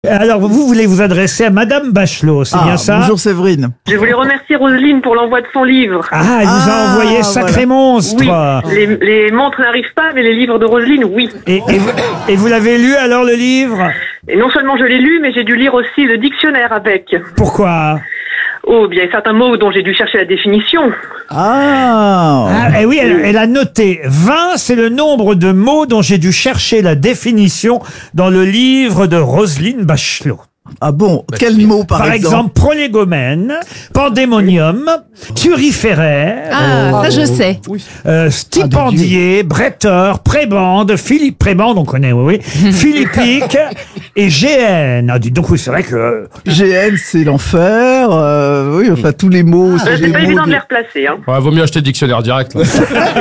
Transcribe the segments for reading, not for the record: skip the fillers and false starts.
Alors, vous voulez vous adresser à Madame Bachelot, c'est bien ça? Bonjour Séverine. Je voulais remercier Roselyne pour l'envoi de son livre. Ah, elle vous a envoyé sacré monstre. Oui, les montres n'arrivent pas, mais les livres de Roselyne, oui. Et vous l'avez lu alors, le livre? Et non seulement je l'ai lu, mais j'ai dû lire aussi le dictionnaire avec. Pourquoi? Oh, bien, il y a certains mots dont j'ai dû chercher la définition. Et oui, elle a noté 20, c'est le nombre de mots dont j'ai dû chercher la définition dans le livre de Roselyne Bachelot. Ah bon, quel mot par exemple, prolégomène, pandémonium, turiféraire. Ah, ça je sais. Stipendier, bretteur, prébande, Philippe Prébande, on connaît, oui, philippique et GN. Ah, dis donc, oui, c'est vrai que... GN, c'est l'enfer, oui, enfin, tous les mots... C'est pas évident de les replacer, hein. Ouais, vaut mieux acheter le dictionnaire direct, là.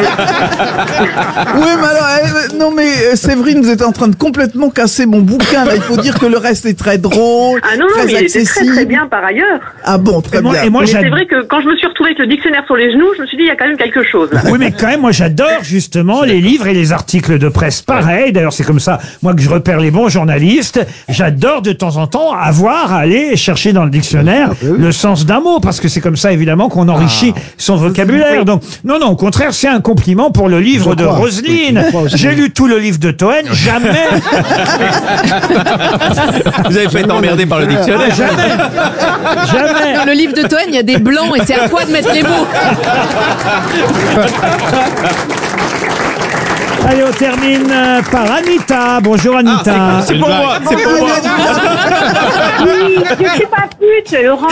Oui, mais alors, non mais Séverine, vous êtes en train de complètement casser mon bouquin, là. Il faut dire que le reste est très drôle. Ah non, mais il était très très bien par ailleurs. Ah bon, très bien. Et moi, mais c'est vrai que quand je me suis retrouvée avec le dictionnaire sur les genoux, je me suis dit, il y a quand même quelque chose. Là. Oui, mais quand même, moi, j'adore justement les livres et les articles de presse. Pareil, d'ailleurs, c'est comme ça, moi, que je repère les bons journalistes. J'adore de temps en temps aller chercher dans le dictionnaire le sens d'un mot, parce que c'est comme ça, évidemment, qu'on enrichit son vocabulaire. Donc, non, au contraire, c'est un compliment pour le livre de Roselyne. J'ai lu tout le livre de Toen, jamais... Vous avez pas été emmerdé par le dictionnaire? Jamais. Dans le livre de Toen, il y a des blancs et c'est à toi de mettre les mots. Allez, on termine par Anita. Bonjour Anita. C'est pour moi, c'est pour moi. Oui, je suis pas pute, Laurent.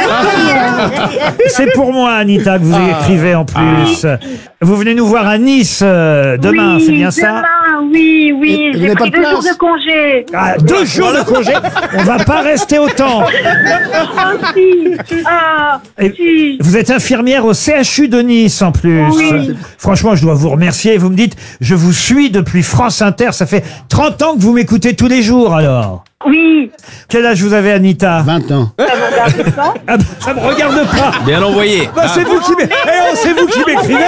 C'est pour moi, Anita, que vous écrivez en plus. Vous venez nous voir à Nice demain, c'est bien ça? Demain, oui. J'ai pris 2 jours de congé. Ah, 2 jours de congé? On va pas rester autant. Si. Vous êtes infirmière au CHU de Nice en plus. Oui. Franchement, je dois vous remercier. Vous me dites, je vous suis depuis France Inter. Ça fait 30 ans que vous m'écoutez tous les jours alors. Oui. Quel âge vous avez, Anita? 20 ans. Ça me regarde pas. Ah, ça me regarde pas. Bien envoyé. Bah, c'est vous qui m'écrivez.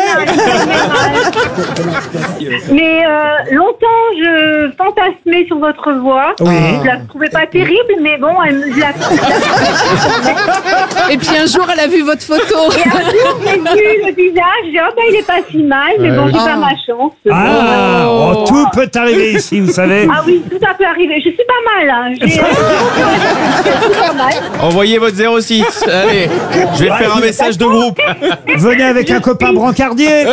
Mais longtemps, je fantasmais sur votre voix. Oui. Je la trouvais pas terrible, mais bon, je la Et puis un jour, elle a vu votre photo. Et un jour, j'ai vu le visage, j'ai dit, il est pas si mal, mais bon, j'ai pas ma chance. Tout peut arriver ici, vous savez. Ah oui, tout a pu arriver. Je suis pas mal, hein. Je suis pas mal. Envoyez votre 06. Allez, je vais faire un message de groupe. Venez avec un copain brancardier.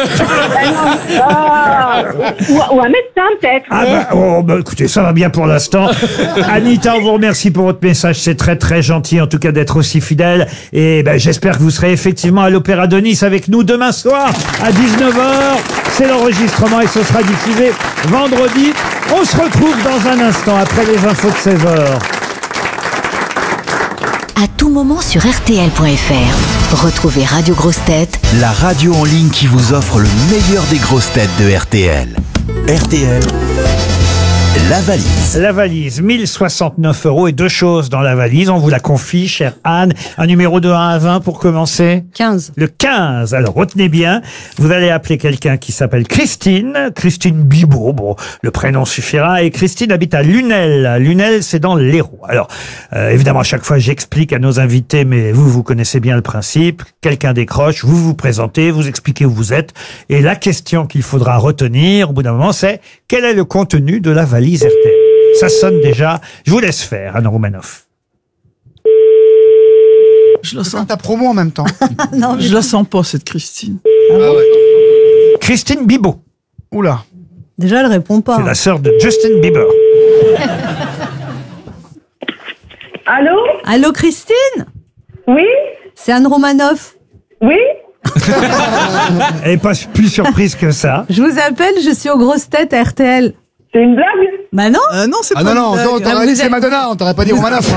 Ou un médecin, peut-être. Écoutez, ça va bien pour l'instant. Anita, on vous remercie pour votre message. C'est très très gentil, en tout cas, d'être aussi fidèle. Et j'espère que vous serez effectivement à l'Opéra de Nice avec nous demain soir à 19h. C'est l'enregistrement et ce sera diffusé vendredi. On se retrouve dans un instant après les infos de 16h. À tout moment sur RTL.fr. Retrouvez Radio Grosses Têtes, la radio en ligne qui vous offre le meilleur des grosses têtes de RTL. RTL, la valise. La valise, 1069 € et 2 choses dans la valise. On vous la confie, chère Anne. Un numéro de 1 à 20 pour commencer? 15. Le 15. Alors, retenez bien. Vous allez appeler quelqu'un qui s'appelle Christine. Christine Bibot. Bon, le prénom suffira. Et Christine habite à Lunel. Lunel, c'est dans l'Hérault. Alors, évidemment, à chaque fois, j'explique à nos invités, mais vous connaissez bien le principe. Quelqu'un décroche, vous vous présentez, vous expliquez où vous êtes. Et la question qu'il faudra retenir, au bout d'un moment, c'est quel est le contenu de la valise RTL? Ça sonne déjà. Je vous laisse faire, Anne Roumanoff. Je la sens. Ta promo en même temps. Non, je la sens pas, cette Christine. Christine Bibot. Oula. Déjà, elle répond pas. C'est la sœur de Justin Bieber. Allô? Allô, Christine? Oui? C'est Anne Romanoff. Oui? Elle n'est pas plus surprise que ça. Je vous appelle, je suis aux grosses têtes à RTL. C'est une blague? Bah non. Non, c'est pas Non, une blague. on t'aurait dit c'est Madonna, on t'aurait pas dit Romanoff.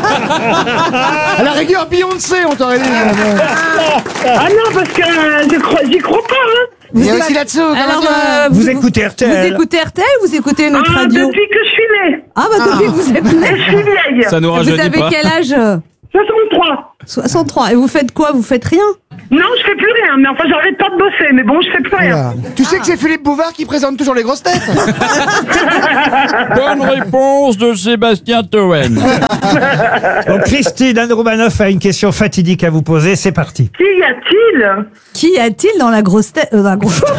À la rigueur, Beyoncé, on t'aurait dit. Ah non, parce que j'y crois pas, hein. Il y a aussi là-dessous. Alors, Vous écoutez RTL? Vous écoutez RTL ou vous écoutez une autre radio? Depuis que je suis née. Ah bah depuis que vous êtes née. Je suis vieille. Ça nous Vous rajeunit avez pas. quel âge? 63. 63. Et vous faites quoi? Vous faites rien? Non, je fais plus rien, mais enfin, j'arrête pas de bosser, mais bon, je fais plus rien. Voilà. Tu sais que c'est Philippe Bouvard qui présente toujours les grosses têtes. Bonne réponse de Sébastien Toen. Donc, Christine, Anne Romanoff a une question fatidique à vous poser. C'est parti. Qui y a-t-il? Qui y a-t-il dans la grosse tête Mais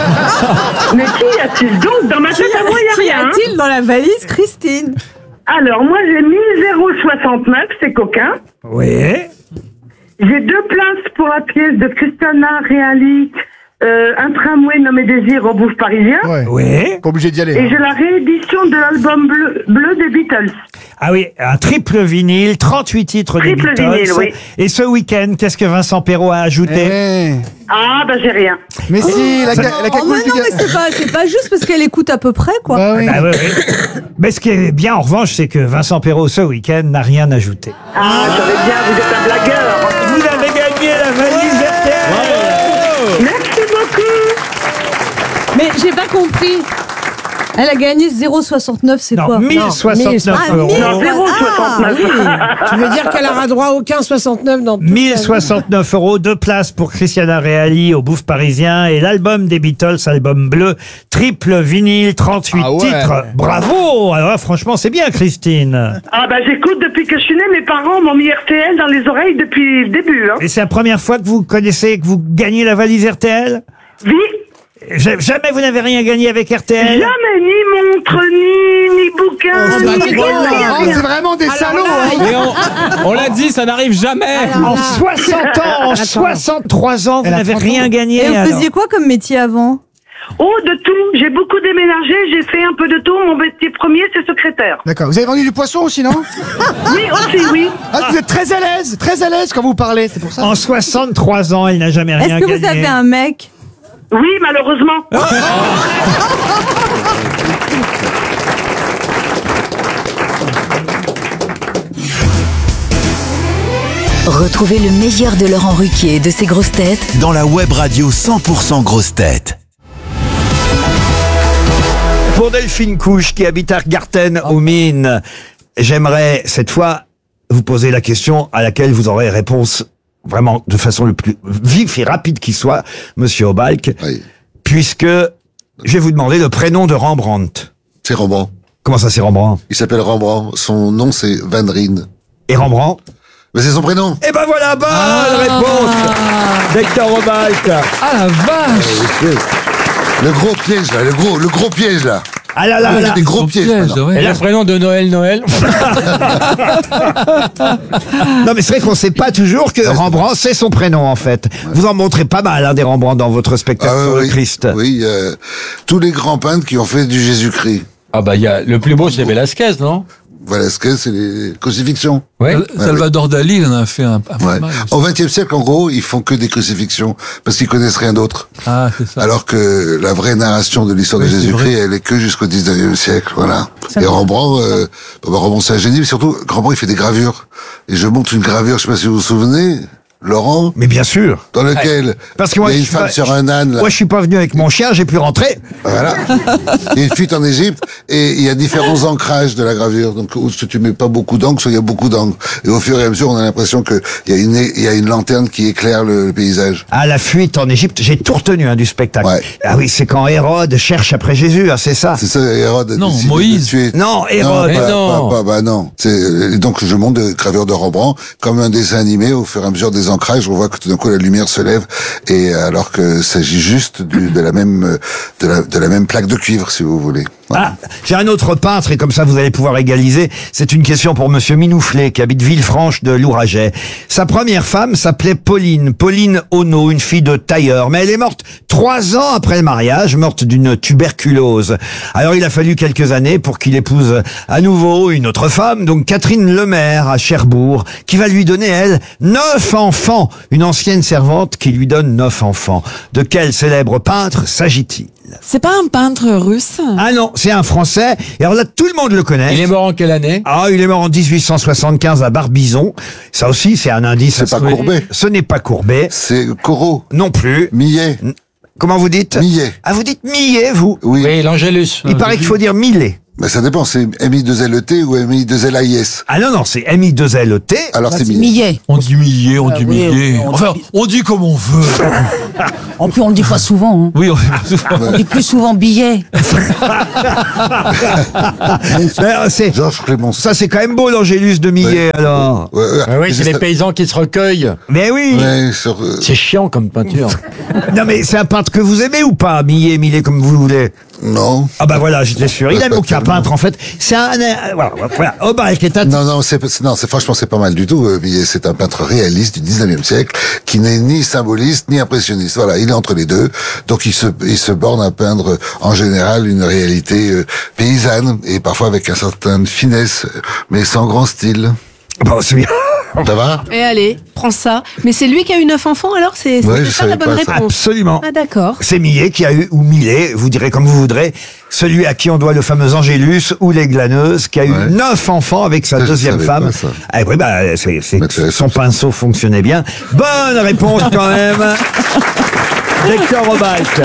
qui y a-t-il donc? Dans ma tête à moi, il Qui y a rien. hein. a-t-il dans la valise, Christine? Alors, moi, j'ai mis 0,69, c'est coquin. Oui. J'ai 2 places pour la pièce de Christiana Reali, un tramway nommé Désir au Bouffe parisien. Ouais. Oui. Pas obligé d'y aller. Et j'ai la réédition de l'album bleu des Beatles. Ah oui, un triple vinyle, 38 titres des Triple Beatles. vinyle, oui. Et ce week-end, qu'est-ce que Vincent Perrault a ajouté? Eh. Ah, bah j'ai rien. Mais si, la Oh, mais non, mais c'est pas juste parce qu'elle écoute à peu près, quoi. Bah oui. Ah oui, oui. Mais ce qui est bien, en revanche, c'est que Vincent Perrault, ce week-end, n'a rien ajouté. Ah, j'avais bien, vous êtes un blagueur. Vous avez gagné la valise RTL. Merci beaucoup. Mais j'ai pas compris. Elle a gagné 0,69, c'est Non, quoi? 1069 Ah, euros. Non, 0,69. Tu veux dire qu'elle aura droit à aucun 69 dans 1069 euros, 2 places pour Christiana Reali au Bouffe parisien et l'album des Beatles, album bleu, triple vinyle, 38 Ah ouais. titres. Bravo! Alors là, franchement, c'est bien, Christine. Ah, bah j'écoute depuis que je suis née. Mes parents m'ont mis RTL dans les oreilles depuis le début. Hein. Et c'est la première fois que vous connaissez, que vous gagnez la valise RTL? Oui. Jamais vous n'avez rien gagné avec RTL? Jamais, ni montre, ni bouquin, ni rien, Oh, rien. c'est vraiment des salauds. hein. Et on l'a dit, ça n'arrive jamais. En 60 ans, en 63 ans, vous n'avez rien gagné. Et vous alors. faisiez quoi comme métier avant? Oh, de tout. J'ai beaucoup déménagé. J'ai fait un peu de tout. Mon métier premier, c'est secrétaire. D'accord. Vous avez vendu du poisson aussi, non? Oui, aussi, oui. Ah, vous êtes très à l'aise quand vous parlez, c'est pour ça. En 63 ans, elle n'a jamais rien Est-ce que gagné. vous avez un mec? Oui, malheureusement. Retrouvez le meilleur de Laurent Ruquier et de ses grosses têtes Dans la web radio 100% grosses têtes. Pour Delphine Couche, qui habite à Garten aux Mines, j'aimerais cette fois vous poser la question à laquelle vous aurez réponse vraiment de façon le plus vif et rapide qui soit, Monsieur Obalk, Oui. puisque je vais vous demander le prénom de Rembrandt. C'est Rembrandt. Comment ça, c'est Rembrandt? Il s'appelle Rembrandt. Son nom, c'est Van Rijn. Et Rembrandt? Mais c'est son prénom. Eh ben voilà, bonne réponse d'Hector Obalk. Ah la vache. Le gros piège, là. Le gros piège, là. Ah là là Il y a là. des gros pièges, maintenant. Et le prénom de Noël. Non mais c'est vrai qu'on sait pas toujours que Rembrandt c'est son prénom en fait. Vous en montrez pas mal hein, des Rembrandt dans votre spectacle sur le oui. Christ. Oui, tous les grands peintres qui ont fait du Jésus-Christ. Ah bah il y a le plus beau c'est Velasquez, non? Velasquez, c'est les crucifixions. Oui. Salvador Dali, il en a fait un Ouais. mal. Au XXe siècle, en gros, ils font que des crucifixions parce qu'ils connaissent rien d'autre. Ah, c'est ça. Alors que la vraie narration de l'histoire de Oui, c'est Jésus-Christ, elle est que jusqu'au XIXe siècle, voilà. Et Rembrandt, Rembrandt c'est un génie, mais surtout, Rembrandt il fait des gravures. Et je montre une gravure, je sais pas si vous vous souvenez, Laurent, Mais bien sûr. dans lequel Parce que moi, il y a je une suis femme pas- sur un âne, là. Moi je suis pas venu avec mon chien, j'ai pu rentrer. Voilà. Il y a une fuite en Égypte et il y a différents ancrages de la gravure. Donc, soit tu mets pas beaucoup d'encre, soit il y a beaucoup d'encre. Et au fur et à mesure, on a l'impression que il y a une lanterne qui éclaire le paysage. Ah la fuite en Égypte, j'ai tout retenu hein, du spectacle. Ouais. Ah oui, c'est quand Hérode cherche après Jésus, hein, c'est ça. C'est ça, Hérode. a Non, décidé Moïse. de tuer. Non, Hérode. Bah non. Et donc je montre des gravures de Rembrandt comme un dessin animé. Au fur et à mesure des ancrages, on voit que tout d'un coup la lumière se lève, et alors que s'agit juste de la même plaque de cuivre, si vous voulez. Voilà. Ah, j'ai un autre peintre et comme ça vous allez pouvoir égaliser. C'est une question pour Monsieur Minouflet qui habite Villefranche de Louraget. Sa première femme s'appelait Pauline Ono, une fille de tailleur, mais elle est morte 3 ans après le mariage, morte d'une tuberculose. Alors il a fallu quelques années pour qu'il épouse à nouveau une autre femme, donc Catherine Lemaire à Cherbourg, qui va lui donner elle 9 enfants, une ancienne servante qui lui donne 9 enfants. De quel célèbre peintre s'agit-il? C'est pas un peintre russe? Ah non, c'est un Français. Et alors là, tout le monde le connaît. Il est mort en quelle année? Ah, il est mort en 1875 à Barbizon. Ça aussi, c'est un indice. C'est pas Courbet. Ce n'est pas Courbet. C'est Corot. Non plus. Millet. Comment vous dites? Millet. Ah, vous dites Millet, vous? Oui. Oui, l'Angélus. Il paraît qu'il faut dire Millet. Mais ça dépend, c'est M-I-2-L-E-T ou M-I-2-L-A-I-S. Ah non, c'est M-I-2-L-E-T. Alors c'est Millet. Millet. On dit Millet, on dit Millet. Enfin, on dit comme on veut. En plus, on le dit pas souvent. Hein. Oui, On dit plus souvent billet. Georges Clémenceau. Ça, c'est quand même beau, l'Angélus de Millet, alors. Oui, c'est les paysans qui se recueillent. Mais oui. Ouais, C'est chiant comme peinture. Non, mais c'est un peintre que vous aimez ou pas, Millet, comme vous voulez? Non. Ah bah voilà, j'étais sûr. Il aime aucun peintre, en fait. C'est un... Voilà. Aubrac est un... Non, franchement, c'est pas mal du tout. Millet, c'est un peintre réaliste du 19e siècle qui n'est ni symboliste ni impressionniste. Voilà, il est entre les deux. Donc il se borne à peindre en général une réalité paysanne et parfois avec une certaine finesse, mais sans grand style. Bon, c'est bien. Ça va? Et allez, prends ça. Mais c'est lui qui a eu 9 enfants, alors c'est Ouais, je ça la savais bonne pas ça. réponse. Absolument. Ah d'accord. C'est Millet qui a eu, ou Millet, vous direz comme vous voudrez, celui à qui on doit le fameux Angélus ou les glaneuses, qui a eu 9 enfants avec sa Ça, je deuxième savais femme. pas ça. Ah oui, bah, son pinceau fonctionnait bien. Bonne réponse quand même. Victor Aubrac.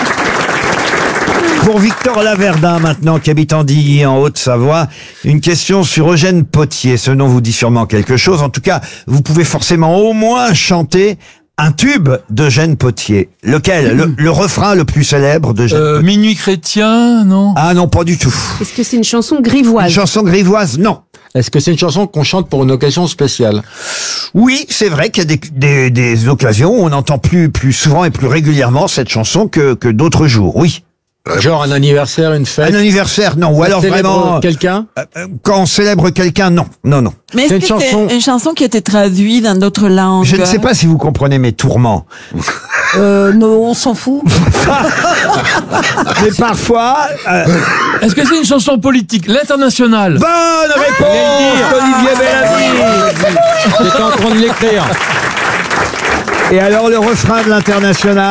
Pour Victor Laverdin, maintenant, qui habite Andilly, en Haute-Savoie, une question sur Eugène Potier. Ce nom vous dit sûrement quelque chose. En tout cas, vous pouvez forcément au moins chanter un tube d'Eugène Potier. Lequel? Le refrain le plus célèbre d'Eugène Minuit chrétien, non? Ah non, pas du tout. Est-ce que c'est une chanson grivoise? Une chanson grivoise, non. Est-ce que c'est une chanson qu'on chante pour une occasion spéciale? Oui, c'est vrai qu'il y a des occasions où on entend plus souvent et plus régulièrement cette chanson que d'autres jours, oui. Genre un anniversaire, une fête? Un anniversaire, non. Ou alors Célèbre vraiment... quelqu'un? Quand on célèbre quelqu'un, non. Non. Mais est-ce que c'est une chanson qui a été traduite dans d'autres langues? Je ne sais pas si vous comprenez mes tourments. Non, on s'en fout. Mais parfois... Est-ce que c'est une chanson politique? L'Internationale. Bonne réponse, Olivier Bellamy. J'étais en train de l'écrire. Et alors le refrain de l'Internationale?